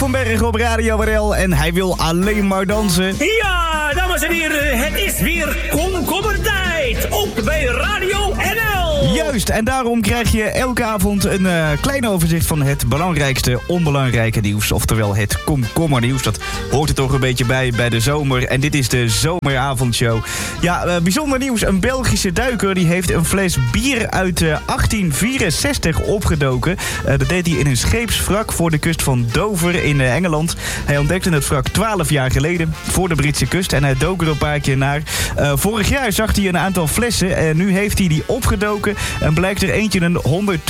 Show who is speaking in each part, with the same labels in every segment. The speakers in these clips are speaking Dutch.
Speaker 1: van Berg op Radio RL en hij wil alleen maar dansen.
Speaker 2: Ja, dames en heren, het is weer komkommertijd. Ook bij Radio NL.
Speaker 1: Juist, en daarom krijg je elke avond een klein overzicht van het belangrijkste onbelangrijke nieuws. Oftewel het komkommernieuws. Dat hoort er toch een beetje bij de zomer. En dit is de zomeravondshow. Ja, bijzonder nieuws. Een Belgische duiker die heeft een fles bier uit 1864 opgedoken. Dat deed hij in een scheepswrak voor de kust van Dover in Engeland. Hij ontdekte het wrak 12 jaar geleden voor de Britse kust. En hij dook er een paar keer naar. Vorig jaar zag hij een aantal flessen. En nu heeft hij die opgedoken. En blijkt er eentje een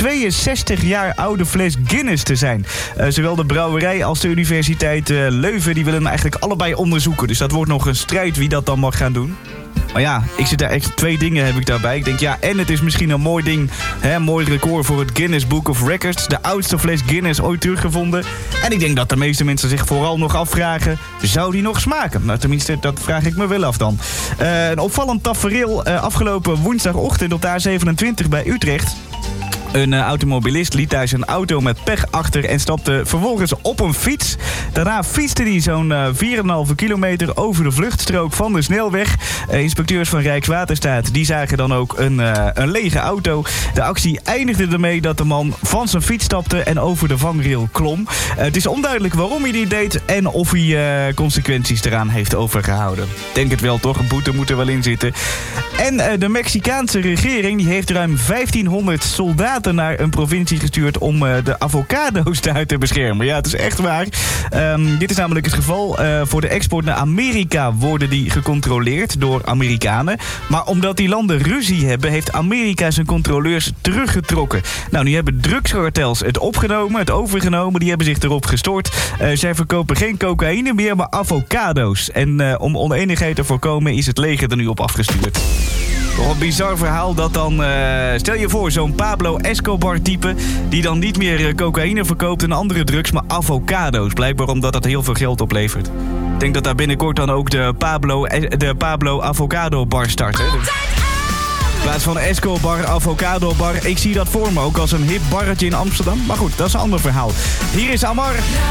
Speaker 1: 162 jaar oude fles Guinness te zijn. Zowel de brouwerij als de Universiteit Leuven die willen hem eigenlijk allebei onderzoeken. Dus dat wordt nog een strijd wie dat dan mag gaan doen. Maar ja, ik zit daar echt 2 dingen heb ik daarbij. Ik denk ja, en het is misschien een mooi ding, een mooi record voor het Guinness Book of Records. De oudste fles Guinness ooit teruggevonden. En ik denk dat de meeste mensen zich vooral nog afvragen, zou die nog smaken? Nou, tenminste, dat vraag ik me wel af dan. Een opvallend tafereel afgelopen woensdagochtend op de A27 bij Utrecht. Een automobilist liet daar zijn auto met pech achter en stapte vervolgens op een fiets. Daarna fietste hij zo'n 4,5 kilometer over de vluchtstrook van de snelweg. Inspecteurs van Rijkswaterstaat die zagen dan ook een lege auto. De actie eindigde ermee dat de man van zijn fiets stapte en over de vangrail klom. Het is onduidelijk waarom hij dit deed en of hij consequenties eraan heeft overgehouden. Denk het wel toch, een boete moet er wel in zitten. En de Mexicaanse regering die heeft ruim 1500 soldaten naar een provincie gestuurd om de avocado's daar te beschermen. Ja, het is echt waar. Dit is namelijk het geval. Voor de export naar Amerika worden die gecontroleerd door Amerikanen. Maar omdat die landen ruzie hebben, heeft Amerika zijn controleurs teruggetrokken. Nou, nu hebben drugskartels het overgenomen. Die hebben zich erop gestort. Zij verkopen geen cocaïne meer, maar avocado's. En om oneenigheid te voorkomen is het leger er nu op afgestuurd. Toch een bizar verhaal dat dan, stel je voor, zo'n Pablo Escobar-type die dan niet meer cocaïne verkoopt en andere drugs, maar avocado's. Blijkbaar omdat dat heel veel geld oplevert. Ik denk dat daar binnenkort dan ook de Pablo Avocado Bar start. Hè? In plaats van Escobar, Avocado Bar. Ik zie dat voor me ook als een hip barretje in Amsterdam. Maar goed, dat is een ander verhaal. Hier is Amar.